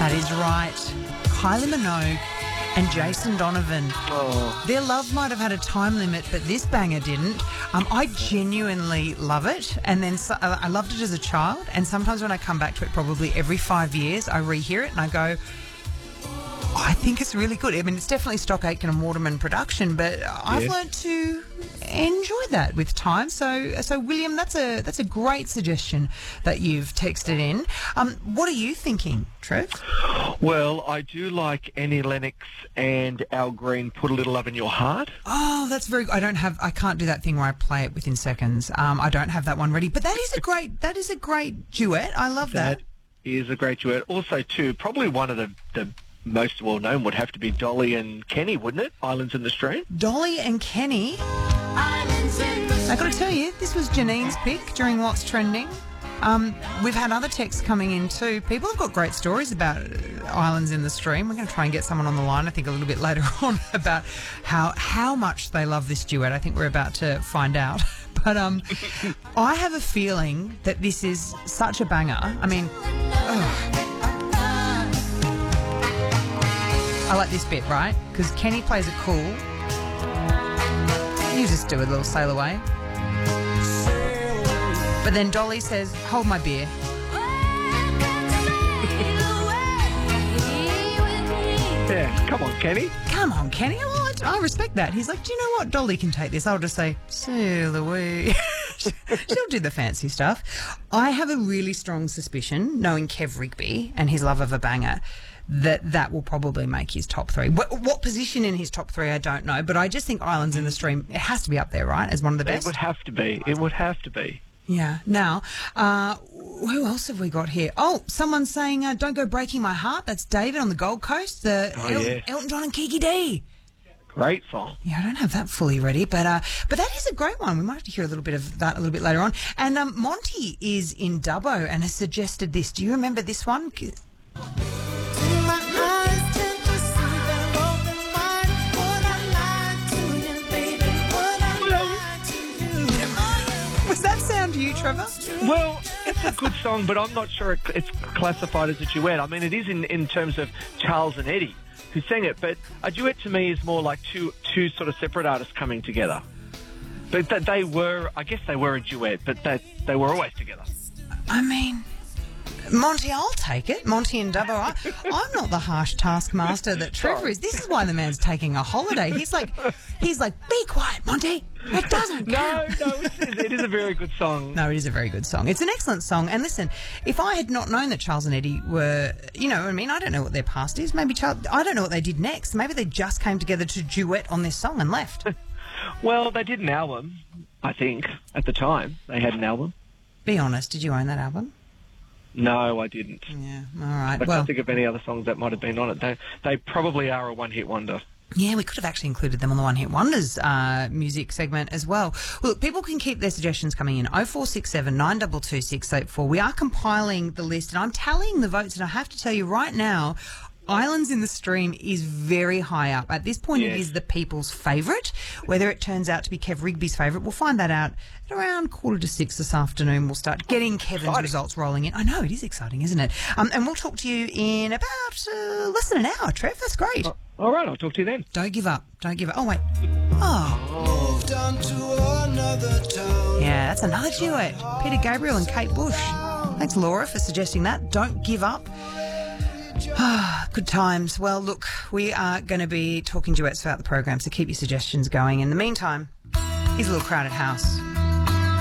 That is right. Kylie Minogue and Jason Donovan. Oh. Their love might have had a time limit, but this banger didn't. I genuinely love it. And then I loved it as a child. And sometimes when I come back to it, probably every 5 years, I rehear it and I go, I think it's really good. I mean, it's definitely Stock Aitken and Waterman production, but I've learned to enjoy that with time. So William, that's a great suggestion that you've texted in. What are you thinking, Trev? Well, I do like Annie Lennox and Al Green, Put a Little Love in Your Heart. Oh, that's very good. I can't do that thing where I play it within seconds. I don't have that one ready, but that is a great duet. I love that. That is a great duet. Also, too, probably one of the most well-known would have to be Dolly and Kenny, wouldn't it? Islands in the Stream. Dolly and Kenny. I got to tell you, this was Janine's pick during What's Trending. We've had other texts coming in too. People have got great stories about Islands in the Stream. We're going to try and get someone on the line, I think, a little bit later on about how much they love this duet. I think we're about to find out. But I have a feeling that this is such a banger. I mean, I like this bit, right? Because Kenny plays it cool. You just do a little sail away. But then Dolly says, hold my beer. Yeah, come on, Kenny. Come on, Kenny. I respect that. He's like, do you know what? Dolly can take this. I'll just say, sail away. She'll do the fancy stuff. I have a really strong suspicion, knowing Kev Rigby and his love of a banger, that will probably make his top three. What position in his top three, I don't know, but I just think Islands in the Stream, it has to be up there, right, as one of the best? It would have to be. It would have to be. Yeah. Now, who else have we got here? Oh, someone's saying, Don't Go Breaking My Heart. That's David on the Gold Coast. Elton John and Kiki D. Great song. Yeah, I don't have that fully ready, but that is a great one. We might have to hear a little bit of that a little bit later on. And Monty is in Dubbo and has suggested this. Do you remember this one? Does that sound to you, Trevor? Well, it's a good song, but I'm not sure it's classified as a duet. I mean, it is in terms of Charles and Eddie who sang it, but a duet to me is more like two sort of separate artists coming together. But they were a duet, but they were always together. I mean, Monty, I'll take it. Monty and Dubbo. I'm not the harsh taskmaster that Trevor is. This is why the man's taking a holiday. He's like, be quiet, Monty. It doesn't count. No, it is a very good song. No, it is a very good song. It's an excellent song. And listen, if I had not known that Charles and Eddie were, I don't know what their past is. Maybe I don't know what they did next. Maybe they just came together to duet on this song and left. Well, they did an album, I think, at the time. They had an album. Be honest, did you own that album? No, I didn't. Yeah, all right. I can't think of any other songs that might have been on it. They probably are a one-hit wonder. Yeah, we could have actually included them on the One Hit Wonders music segment as well. Well, look, people can keep their suggestions coming in. 0467 922 684. We are compiling the list and I'm tallying the votes, and I have to tell you right now, Islands in the Stream is very high up. At this point, It is the people's favourite. Whether it turns out to be Kev Rigby's favourite, we'll find that out at around 5:45 this afternoon. We'll start getting Kevin's results rolling in. I know, it is exciting, isn't it? And we'll talk to you in about less than an hour, Trev. That's great. All right, I'll talk to you then. Don't give up. Don't give up. Oh, wait. Oh. Moved on to another town. Yeah, that's another duet. Peter Gabriel and Kate Bush. Thanks, Laura, for suggesting that. Don't give up. Good times. Well, look, we are going to be talking duets throughout the program, so keep your suggestions going. In the meantime, here's a little Crowded House.